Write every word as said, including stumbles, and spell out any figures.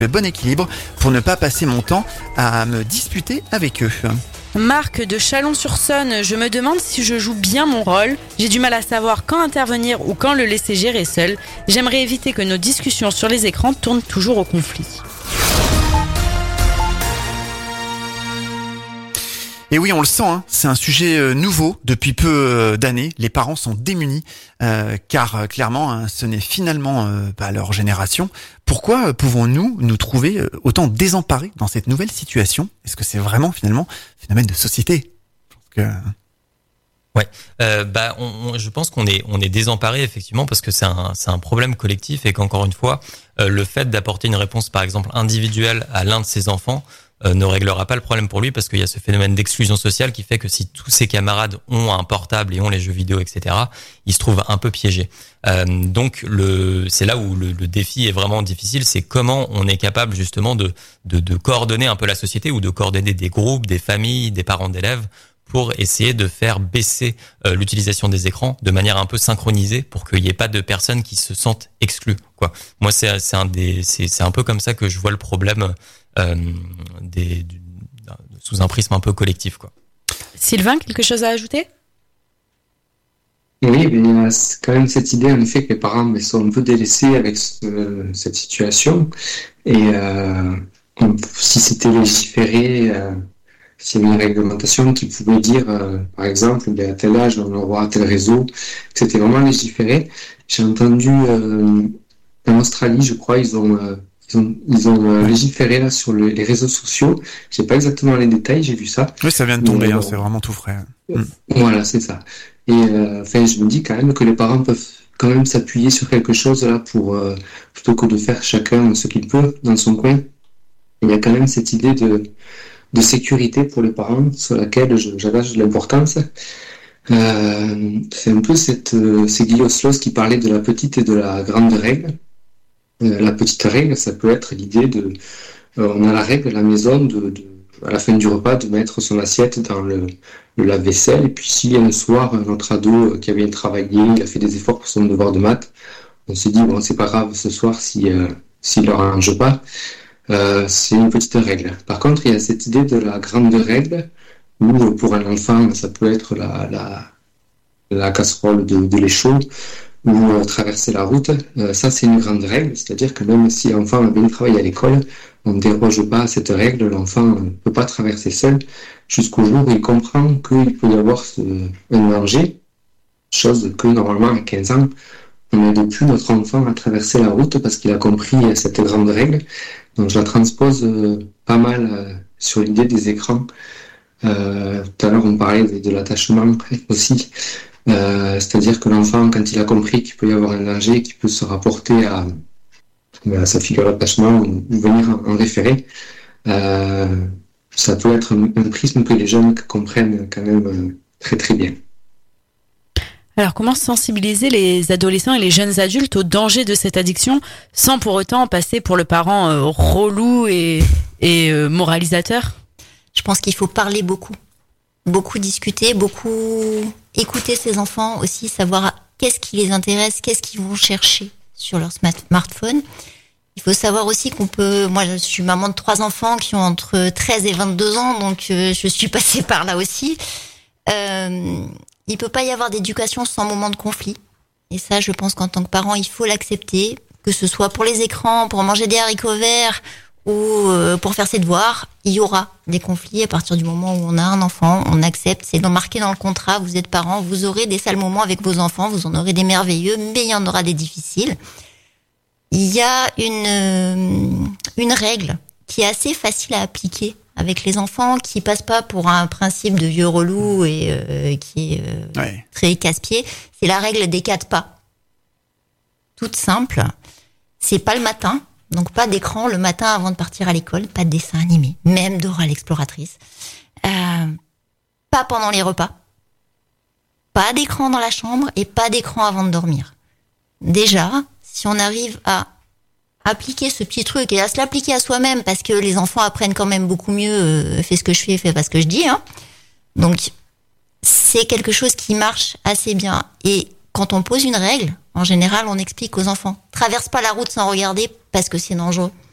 le bon équilibre pour ne pas passer mon temps à me disputer avec eux. Marc de Chalon-sur-Saône, je me demande si je joue bien mon rôle. J'ai du mal à savoir quand intervenir ou quand le laisser gérer seul. J'aimerais éviter que nos discussions sur les écrans tournent toujours au conflit. Et oui, on le sent, hein, c'est un sujet euh, nouveau depuis peu euh, d'années. Les parents sont démunis euh, car euh, clairement, hein, ce n'est finalement euh, pas leur génération. Pourquoi euh, pouvons-nous nous trouver euh, autant désemparés dans cette nouvelle situation ? Est-ce que c'est vraiment finalement un phénomène de société ? Je pense que... Ouais, euh, bah, on, on, je pense qu'on est on est désemparé effectivement parce que c'est un c'est un problème collectif et qu'encore une fois, euh, le fait d'apporter une réponse par exemple individuelle à l'un de ses enfants euh, ne réglera pas le problème pour lui parce qu'il y a ce phénomène d'exclusion sociale qui fait que si tous ses camarades ont un portable et ont les jeux vidéo, et cetera, il se trouve un peu piégé. Euh, donc le c'est là où le, le défi est vraiment difficile, c'est comment on est capable justement de de de coordonner un peu la société ou de coordonner des groupes, des familles, des parents d'élèves pour essayer de faire baisser euh, l'utilisation des écrans de manière un peu synchronisée pour qu'il n'y ait pas de personnes qui se sentent exclues, quoi. Moi, c'est, c'est, un, des, c'est, c'est un peu comme ça que je vois le problème euh, des, du, sous un prisme un peu collectif, quoi. Sylvain, quelque chose à ajouter ? Oui, mais c'est quand même cette idée, en effet, que les parents sont un peu délaissés avec ce, cette situation. Et euh, si c'était légiféré... Euh, s'il y avait une réglementation qui pouvait dire, euh, par exemple, à tel âge, on aura tel réseau, que c'était vraiment légiféré. J'ai entendu, euh, en Australie, je crois, ils ont, euh, ils ont, ils ont euh, légiféré là sur le, les réseaux sociaux. Je sais pas exactement les détails, j'ai vu ça. Oui, ça vient de tomber, Mais, hein, euh, c'est vraiment tout frais. Euh, voilà, c'est ça. Et euh, enfin, je me dis quand même que les parents peuvent quand même s'appuyer sur quelque chose là pour, euh, plutôt que de faire chacun ce qu'il peut dans son coin. Il y a quand même cette idée de de sécurité pour les parents, sur laquelle j'attache de l'importance. Euh, c'est un peu cette, euh, c'est Guy Oslos qui parlait de la petite et de la grande règle. Euh, la petite règle, ça peut être l'idée de, euh, on a la règle à la maison de, de, à la fin du repas, de mettre son assiette dans le, le lave-vaisselle, et puis si un soir, notre ado qui a bien travaillé, il a fait des efforts pour son devoir de maths, on se dit, bon, c'est pas grave ce soir si, euh, s'il leur arrange pas. Euh, c'est une petite règle. Par contre, il y a cette idée de la grande règle où pour un enfant, ça peut être la, la, la casserole de, de lait chaud ou euh, traverser la route. Euh, ça, c'est une grande règle, c'est-à-dire que même si l'enfant a bien travaillé à l'école, on ne déroge pas à cette règle, l'enfant ne peut pas traverser seul jusqu'au jour où il comprend qu'il peut y avoir ce, un danger, chose que normalement à quinze ans, on n'aide plus notre enfant à traverser la route parce qu'il a compris cette grande règle. Donc je la transpose euh, pas mal euh, sur l'idée des écrans. Euh, tout à l'heure on parlait de, de l'attachement aussi. Euh, c'est-à-dire que l'enfant, quand il a compris qu'il peut y avoir un danger, qu'il peut se rapporter à, à sa figure d'attachement ou, ou venir en, en référer, euh, ça peut être un, un prisme que les jeunes comprennent quand même euh, très très bien. Alors, comment sensibiliser les adolescents et les jeunes adultes au danger de cette addiction sans pour autant passer pour le parent euh, relou et, et euh, moralisateur ? Je pense qu'il faut parler beaucoup. Beaucoup discuter, beaucoup écouter ses enfants aussi, savoir qu'est-ce qui les intéresse, qu'est-ce qu'ils vont chercher sur leur smartphone. Il faut savoir aussi qu'on peut... Moi, je suis maman de trois enfants qui ont entre treize et vingt-deux ans, donc euh, je suis passée par là aussi. Euh... Il peut pas y avoir d'éducation sans moment de conflit. Et ça, je pense qu'en tant que parent, il faut l'accepter, que ce soit pour les écrans, pour manger des haricots verts ou euh, pour faire ses devoirs. Il y aura des conflits à partir du moment où on a un enfant, on accepte. C'est marqué dans le contrat, vous êtes parent, vous aurez des sales moments avec vos enfants, vous en aurez des merveilleux, mais il y en aura des difficiles. Il y a une, euh, une règle qui est assez facile à appliquer avec les enfants, qui passe pas pour un principe de vieux relou et euh, qui est euh, ouais. très casse-pied. C'est la règle des quatre pas. Toute simple. C'est pas le matin, donc pas d'écran le matin avant de partir à l'école, pas de dessin animé, même Dora l'exploratrice. Euh, pas pendant les repas. Pas d'écran dans la chambre et pas d'écran avant de dormir. Déjà, si on arrive à appliquer ce petit truc et à se l'appliquer à soi-même, parce que les enfants apprennent quand même beaucoup mieux, euh, fais ce que je fais, fais pas ce que je dis, hein. Donc, c'est quelque chose qui marche assez bien. Et quand on pose une règle, en général, on explique aux enfants, traverse pas la route sans regarder parce que c'est dangereux.